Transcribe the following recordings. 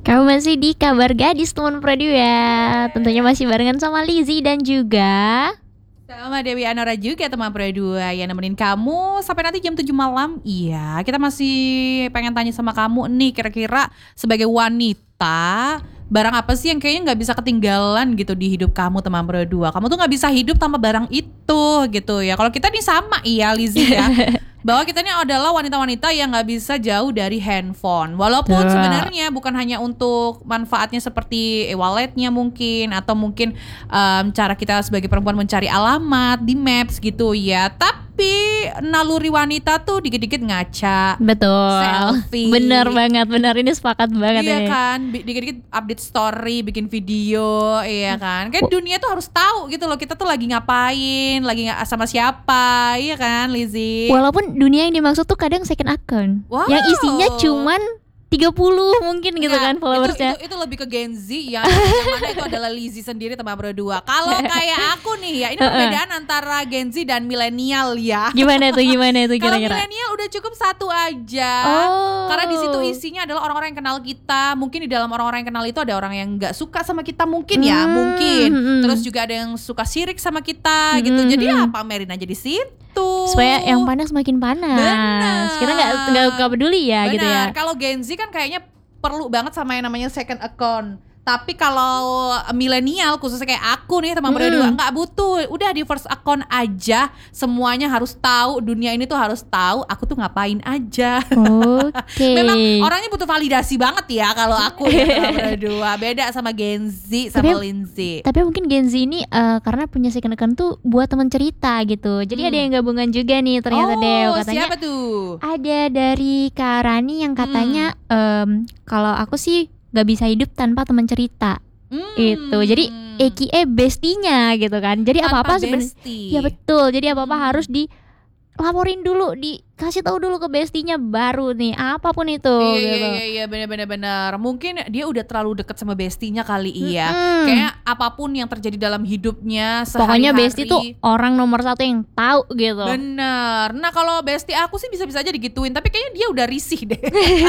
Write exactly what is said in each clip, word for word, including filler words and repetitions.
Kamu masih di Kabar Gadis Teman Produa. Tentunya masih barengan sama Lizzy dan juga sama Dewi Anora juga teman Produa yang nemenin kamu sampai nanti jam tujuh malam. Iya, kita masih pengen tanya sama kamu nih, kira-kira sebagai wanita, barang apa sih yang kayaknya gak bisa ketinggalan gitu di hidup kamu teman Produa? Kamu tuh gak bisa hidup tanpa barang itu gitu ya. Kalau kita nih sama iya Lizzy ya, bahwa kita ini adalah wanita-wanita yang gak bisa jauh dari handphone. Walaupun Tuh. sebenarnya bukan hanya untuk manfaatnya seperti e-walletnya mungkin, atau mungkin um, cara kita sebagai perempuan mencari alamat di maps gitu ya. Tapi naluri wanita tuh dikit-dikit ngaca, betul. selfie. Bener banget, bener ini sepakat banget Iya ini. kan, Bi- dikit-dikit update story, bikin video, iya kan. Kan dunia tuh harus tahu gitu loh, kita tuh lagi ngapain, lagi nggak sama siapa, iya kan Lizzy? Walaupun dunia yang dimaksud tuh kadang second account, Wow. yang isinya cuman tiga puluh mungkin gitu Nggak, kan followersnya. Itu, itu, itu lebih ke Gen Z yang, yang mana itu adalah Lizzy sendiri teman berdua. Kalau kayak aku nih ya, ini perbedaan antara Gen Z dan milenial ya. Gimana tuh, gimana tuh Kalau kira-kira? milenial udah cukup satu aja. Oh. Karena di situ isinya adalah orang-orang yang kenal kita. Mungkin di dalam orang-orang yang kenal itu ada orang yang nggak suka sama kita mungkin ya, Hmm, mungkin. hmm. Terus juga ada yang suka sirik sama kita gitu. Hmm, Jadi ya hmm. pamerin aja di situ. Supaya yang panas makin panas. Benar. Kita nggak nggak nggak peduli ya gitu ya. Benar. Kalau Gen Z kan kayaknya perlu banget sama yang namanya second account. Tapi kalau milenial khususnya kayak aku nih teman Hmm. berdua nggak butuh, udah di first account aja, semuanya harus tahu, dunia ini tuh harus tahu aku tuh ngapain aja. Oke. Memang orangnya butuh validasi banget ya kalau aku ya teman berdua, beda sama Gen Z sama Tapi- Lindsay. Tapi mungkin Gen Z ini eh, karena punya second account tuh buat teman cerita gitu. Jadi Hmm. ada yang gabungan juga nih ternyata Oh, Dew. Katanya siapa tuh? ada dari Kak Rani yang katanya em, kalau aku sih gak bisa hidup tanpa teman cerita. Hmm. Itu. Jadi A K A bestinya gitu kan. Jadi Tanpa apa-apa sebenarnya. bestie. Ya betul. Jadi apa-apa Hmm. harus dilaporin dulu, dikasih tahu dulu ke bestinya baru nih apapun itu Iya, gitu. iya iya iya benar-benar benar. Mungkin dia udah terlalu deket sama bestinya kali iya. Mm-mm. Kayak apapun yang terjadi dalam hidupnya Pokoknya sehari-hari. bestie tuh orang nomor satu yang tahu gitu. Bener. Nah kalau bestie aku sih bisa-bisa aja digituin, tapi kayaknya dia udah risih deh.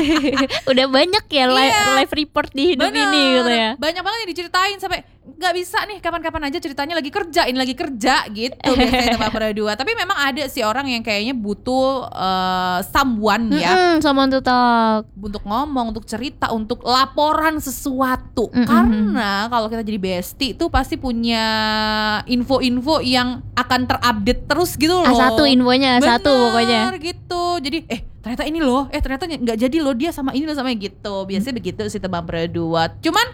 Udah banyak ya live, Iya. live report di hidup Bener. ini gitu ya. Banyak banget yang diceritain sampai nggak bisa nih kapan-kapan aja ceritanya lagi kerja, ini lagi kerja gitu biasanya teman berdua. Tapi memang ada sih orang yang kayaknya butuh uh, someone ya. Mm-mm, someone to talk. Untuk ngomong, untuk cerita, untuk laporan sesuatu. Mm-mm. Karena kalau kita jadi bestie itu pasti punya info-info yang akan terupdate terus gitu loh. A satu infonya, A satu Bener, pokoknya. gitu. Jadi eh ternyata ini loh, eh ternyata nggak jadi loh dia sama ini loh sama yang gitu. Biasanya begitu sih teman berdua. Cuman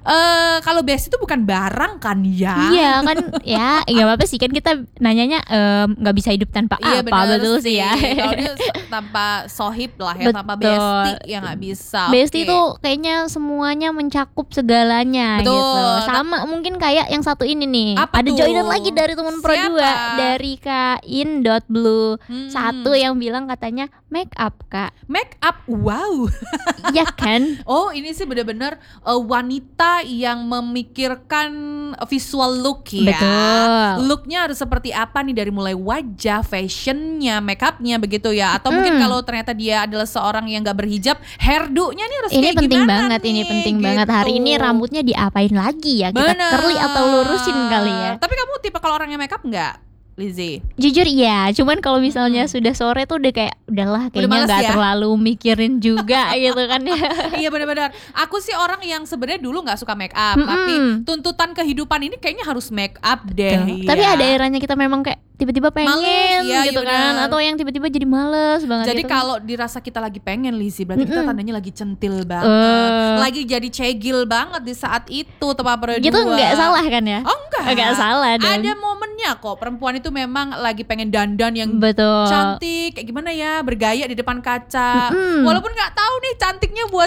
eh kalau bestie itu bukan barang kan ya. Iya kan, ya nggak apa-apa sih kan kita nanyanya em, nggak bisa hidup tanpa Iya apa, benar betul sih ya. Kalau dia tanpa sohib lah ya, tanpa Betul. bestie ya nggak bisa. Bestie Oke. tuh kayaknya semuanya mencakup segalanya Betul. gitu. Sama mungkin kayak yang satu ini nih. Apa Ada tuh? joinan lagi dari teman Pro Siapa? dua dari kain.blue. Hmm. Satu yang bilang katanya make up Kak. Make up, wow. Iya kan? Oh ini sih benar-benar uh, wanita yang memikirkan visual look ya. Betul. Looknya harus seperti apa nih, dari mulai wajah, fashionnya, make upnya begitu ya. Atau mungkin Hmm. kalau ternyata dia adalah seorang yang gak berhijab, hairdo-nya nih harus Ini kayak penting gimana banget, nih, ini penting gitu. banget. Hari ini rambutnya diapain lagi ya? Kita Bener. curly atau lurusin kali ya? Tapi kamu tipe kalau orang yang make up nggak, Lizzy? Jujur iya, cuman kalau misalnya Hmm. sudah sore tuh udah kayak udahlah kayaknya males nggak ya? terlalu mikirin juga gitu kan ya. Iya benar-benar. Aku sih orang yang sebenarnya dulu nggak suka make up, Mm-mm. tapi tuntutan kehidupan ini kayaknya harus make up deh. Tuh. Iya. Tapi ada eranya kita memang kayak tiba-tiba pengen Males, iya, gitu iya kan, benar. atau yang tiba-tiba jadi males banget. Jadi gitu kan. kalau dirasa kita lagi pengen Lizzy, berarti kita Mm-mm. tandanya lagi centil banget, Eh. lagi jadi cegil banget di saat itu tepat berdua. gitu nggak salah kan ya? Oh enggak. Nggak salah dong. Ada momennya kok. Perempuan itu memang lagi pengen dandan yang Betul. cantik, kayak gimana ya, bergaya di depan kaca. Mm-mm. Walaupun nggak tahu nih cantiknya buat